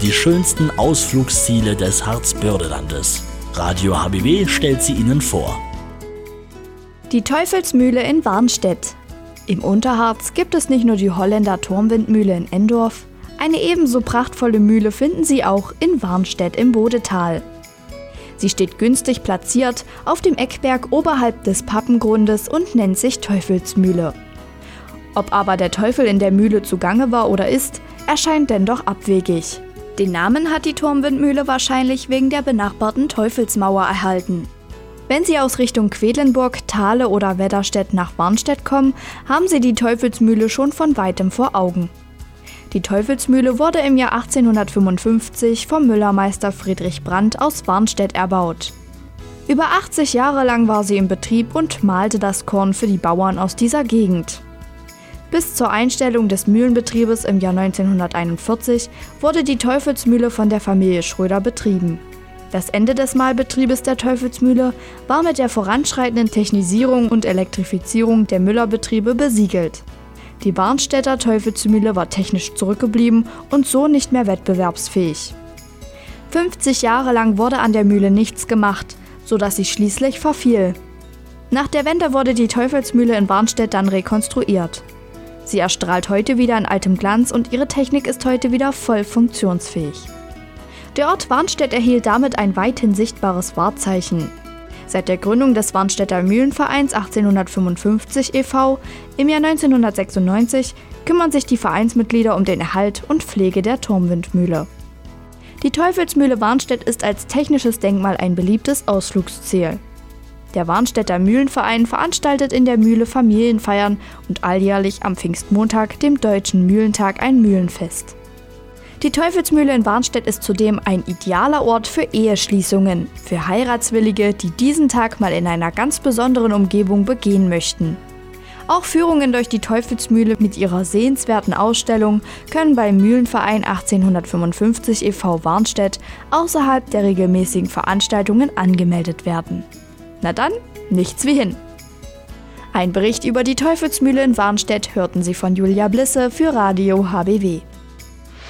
die schönsten Ausflugsziele des Harzbördelandes. Radio HBW stellt sie Ihnen vor. Die Teufelsmühle in Warnstedt. Im Unterharz gibt es nicht nur die Holländer Turmwindmühle in Endorf, eine ebenso prachtvolle Mühle finden Sie auch in Warnstedt im Bodetal. Sie steht günstig platziert auf dem Eckberg oberhalb des Pappengrundes und nennt sich Teufelsmühle. Ob aber der Teufel in der Mühle zugange war oder ist, erscheint denn doch abwegig. Den Namen hat die Turmwindmühle wahrscheinlich wegen der benachbarten Teufelsmauer erhalten. Wenn Sie aus Richtung Quedlinburg, Thale oder Wedderstedt nach Warnstedt kommen, haben Sie die Teufelsmühle schon von weitem vor Augen. Die Teufelsmühle wurde im Jahr 1855 vom Müllermeister Friedrich Brandt aus Warnstedt erbaut. Über 80 Jahre lang war sie in Betrieb und mahlte das Korn für die Bauern aus dieser Gegend. Bis zur Einstellung des Mühlenbetriebes im Jahr 1941 wurde die Teufelsmühle von der Familie Schröder betrieben. Das Ende des Mahlbetriebes der Teufelsmühle war mit der voranschreitenden Technisierung und Elektrifizierung der Müllerbetriebe besiegelt. Die Warnstedter Teufelsmühle war technisch zurückgeblieben und so nicht mehr wettbewerbsfähig. 50 Jahre lang wurde an der Mühle nichts gemacht, sodass sie schließlich verfiel. Nach der Wende wurde die Teufelsmühle in Warnstedt dann rekonstruiert. Sie erstrahlt heute wieder in altem Glanz und ihre Technik ist heute wieder voll funktionsfähig. Der Ort Warnstedt erhielt damit ein weithin sichtbares Wahrzeichen. Seit der Gründung des Warnstedter Mühlenvereins 1855 e.V. im Jahr 1996 kümmern sich die Vereinsmitglieder um den Erhalt und Pflege der Turmwindmühle. Die Teufelsmühle Warnstedt ist als technisches Denkmal ein beliebtes Ausflugsziel. Der Warnstedter Mühlenverein veranstaltet in der Mühle Familienfeiern und alljährlich am Pfingstmontag, dem Deutschen Mühlentag, ein Mühlenfest. Die Teufelsmühle in Warnstedt ist zudem ein idealer Ort für Eheschließungen, für Heiratswillige, die diesen Tag mal in einer ganz besonderen Umgebung begehen möchten. Auch Führungen durch die Teufelsmühle mit ihrer sehenswerten Ausstellung können beim Mühlenverein 1855 e.V. Warnstedt außerhalb der regelmäßigen Veranstaltungen angemeldet werden. Na dann, nichts wie hin! Ein Bericht über die Teufelsmühle in Warnstedt hörten Sie von Julia Blisse für Radio HBW.